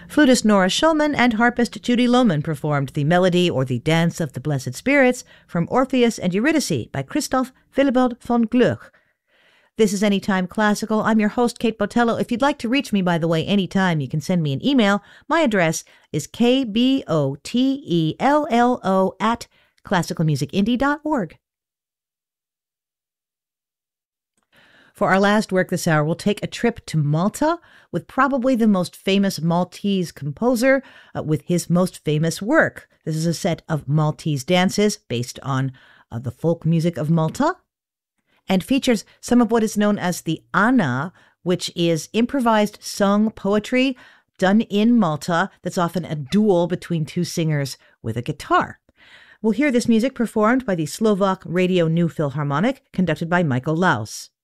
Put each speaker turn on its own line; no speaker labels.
Flutist Nora Schulman and harpist Judy Lohman performed the melody or the Dance of the Blessed Spirits from Orpheus and Eurydice by Christoph Willibald von Gluck. This is Anytime Classical. I'm your host, Kate Botello. If you'd like to reach me, by the way, anytime, you can send me an email. My address is kbotello@classicalmusicindie.org. For our last work this hour, we'll take a trip to Malta with probably the most famous Maltese composer with his most famous work. This is a set of Maltese dances based on the folk music of Malta and features some of what is known as the Ana, which is improvised sung poetry done in Malta that's often a duel between two singers with a guitar. We'll hear this music performed by the Slovak Radio New Philharmonic, conducted by Michael Laus.